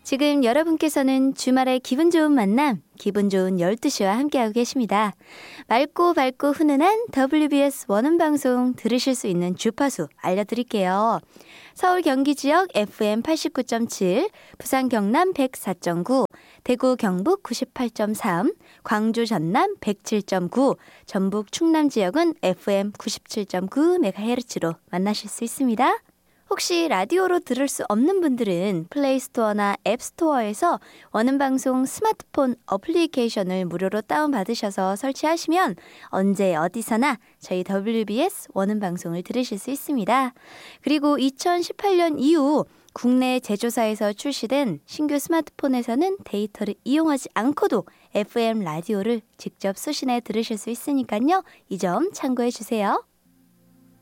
지금 여러분께서는 주말의 기분 좋은 만남, 기분 좋은 12시와 함께하고 계십니다. 맑고 밝고 훈훈한 WBS 원음방송 들으실 수 있는 주파수 알려드릴게요. 서울 경기 지역 FM 89.7, 부산 경남 104.9, 대구 경북 98.3, 광주 전남 107.9, 전북 충남 지역은 FM 97.9MHz로 만나실 수 있습니다. 혹시 라디오로 들을 수 없는 분들은 플레이스토어나 앱스토어에서 원음방송 스마트폰 어플리케이션을 무료로 다운받으셔서 설치하시면 언제 어디서나 저희 WBS 원음방송을 들으실 수 있습니다. 그리고 2018년 이후 국내 제조사에서 출시된 신규 스마트폰에서는 데이터를 이용하지 않고도 FM 라디오를 직접 수신해 들으실 수 있으니까요. 이 점 참고해 주세요.